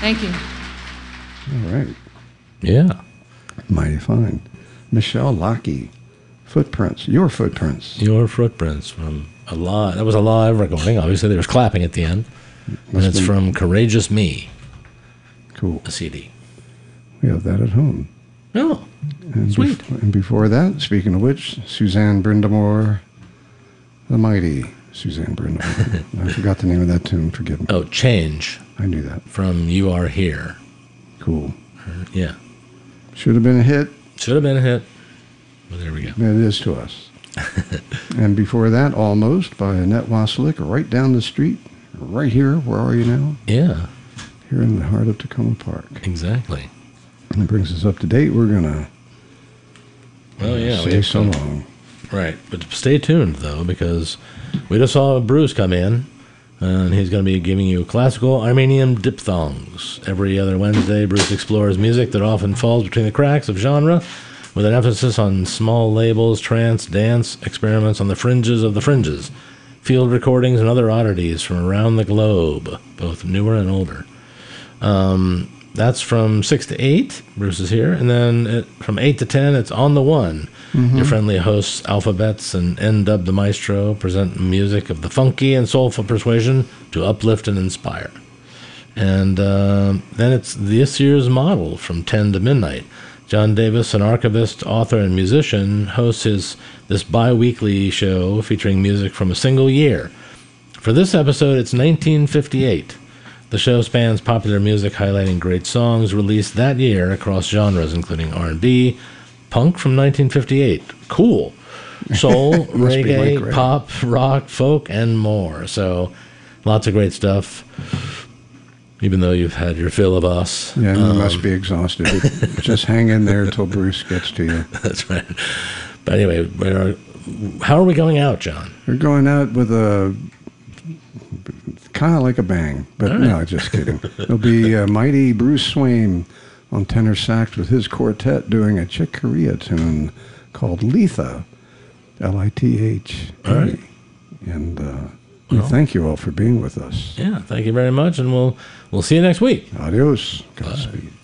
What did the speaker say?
Thank you. All right. Yeah. Mighty fine. Michelle Lockey, Footprints. Your Footprints. Your Footprints from a live. That was a live recording. Obviously, there was clapping at the end. And it's from Courageous Me. Cool. A CD. We have that at home. Oh, and sweet. And before that, speaking of which, Suzanne Brindamore, the mighty Suzanne Brindamore. I forgot the name of that tune. Forgive me. Oh, Change. I knew that. From You Are Here. Cool. Yeah. Should have been a hit. Should have been a hit. Well, there we go. It is to us. And before that, Almost by Annette Waslick, right down the street, right here. Where are you now? Yeah. Here in the heart of Tacoma Park. Exactly. And it brings us up to date. We're going to say so long. Right. But stay tuned, though, because we just saw Bruce come in, and he's going to be giving you classical Armenian diphthongs. Every other Wednesday, Bruce explores music that often falls between the cracks of genre, with an emphasis on small labels, trance, dance, experiments on the fringes of the fringes, field recordings, and other oddities from around the globe, both newer and older. That's from 6 to 8. Bruce is here. And then from 8 to 10, it's On the One. Mm-hmm. Your friendly hosts, Alphabets and N-Dub the Maestro, present music of the funky and soulful persuasion to uplift and inspire. And then it's this year's model from 10 to midnight. John Davis, an archivist, author, and musician, hosts this bi-weekly show featuring music from a single year. For this episode, it's 1958. The show spans popular music highlighting great songs released that year across genres, including R&B, punk from 1958, cool, soul, reggae, pop, rock, folk, and more. So lots of great stuff, even though you've had your fill of us. Yeah, you must be exhausted. Just hang in there until Bruce gets to you. That's right. But anyway, how are we going out, John? We're going out with a... kind of like a bang, but right. No, just kidding. It'll be mighty Bruce Swain on tenor sax with his quartet doing a Chick Corea tune called Litha, Litha. All right. And we thank you all for being with us. Yeah, thank you very much, and we'll see you next week. Adios. Godspeed.